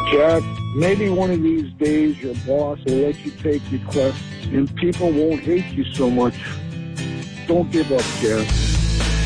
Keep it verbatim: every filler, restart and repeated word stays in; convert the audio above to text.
Jack, maybe one of these days your boss will let you take requests and people won't hate you so much. Don't give up, Jack.